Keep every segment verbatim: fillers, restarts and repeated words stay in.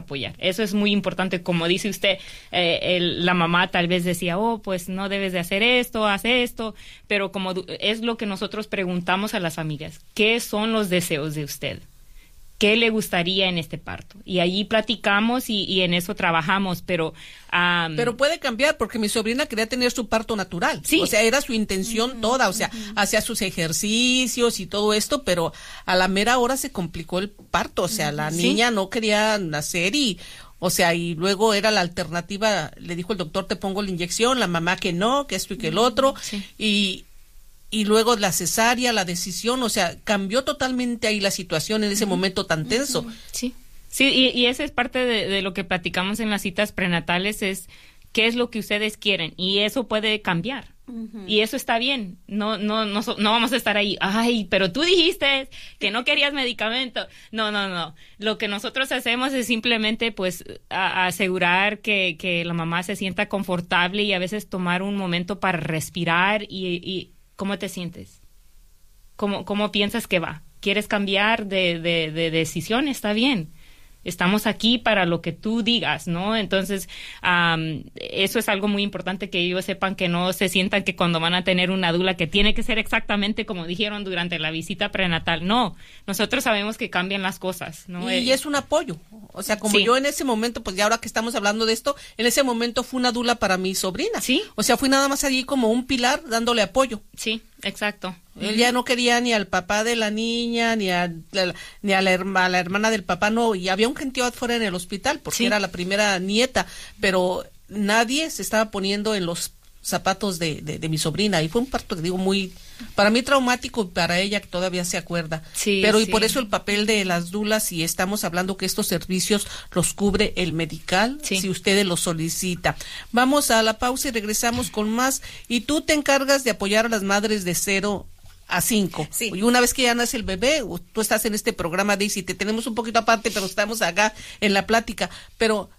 apoyar. Eso es muy importante. Como dice usted, eh, el, la mamá tal vez decía, oh, pues no debes de hacer esto, haz esto, pero como es lo que nosotros preguntamos a las familias, ¿qué son los deseos de usted? ¿Qué le gustaría en este parto? Y allí platicamos y, y en eso trabajamos, pero... Um, pero puede cambiar, porque mi sobrina quería tener su parto natural. Sí. O sea, era su intención uh-huh, toda, o sea, uh-huh. hacía sus ejercicios y todo esto, pero a la mera hora se complicó el parto, o sea, la ¿Sí? niña no quería nacer y... O sea, y luego era la alternativa, le dijo el doctor, te pongo la inyección, la mamá que no, que esto y que el otro, sí. y... y luego la cesárea, la decisión, o sea, cambió totalmente ahí la situación en ese uh-huh. momento tan tenso. Sí, sí, y, y esa es parte de, de lo que platicamos en las citas prenatales, es qué es lo que ustedes quieren, y eso puede cambiar, uh-huh. y eso está bien, no, no, no, no vamos a estar ahí, ay, pero tú dijiste que no querías medicamento, no, no, no, lo que nosotros hacemos es simplemente, pues, a, a asegurar que, que la mamá se sienta confortable y a veces tomar un momento para respirar y, y ¿cómo te sientes? ¿Cómo, cómo piensas que va? ¿Quieres cambiar de, de, de decisión? Está bien. Estamos aquí para lo que tú digas, ¿no? Entonces, um, eso es algo muy importante, que ellos sepan, que no se sientan que cuando van a tener una dula que tiene que ser exactamente como dijeron durante la visita prenatal. No, nosotros sabemos que cambian las cosas, ¿no? Y, y es un apoyo. O sea, como sí. yo en ese momento, pues ya ahora que estamos hablando de esto, en ese momento fue una dula para mi sobrina. Sí. O sea, fui nada más allí como un pilar dándole apoyo. Sí, exacto. Él ya no quería ni al papá de la niña, ni a la, ni a la, a la hermana del papá, no, y había un gentío afuera en el hospital, porque sí. era la primera nieta, pero nadie se estaba poniendo en los zapatos de, de, de mi sobrina, y fue un parto, que digo, muy, para mí traumático, y para ella que todavía se acuerda, sí, pero sí. y por eso el papel de las dulas, y estamos hablando que estos servicios los cubre el medical, sí. si ustedes los solicitan. Vamos a la pausa y regresamos con más, y tú te encargas de apoyar a las madres de cero a cinco. Sí. Y una vez que ya nace el bebé, tú estás en este programa, Daisy, te tenemos un poquito aparte, pero estamos acá en la plática, pero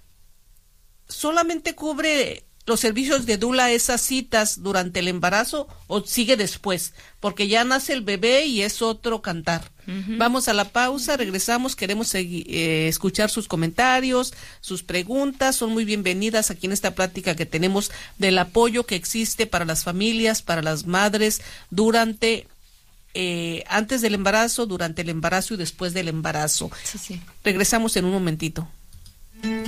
solamente cubre los servicios de dula esas citas durante el embarazo, o sigue después, porque ya nace el bebé y es otro cantar. Uh-huh. Vamos a la pausa, regresamos, queremos segui- eh, escuchar sus comentarios, sus preguntas, son muy bienvenidas aquí en esta plática que tenemos del apoyo que existe para las familias, para las madres durante Eh, antes del embarazo, durante el embarazo y después del embarazo. Sí, sí. Regresamos en un momentito.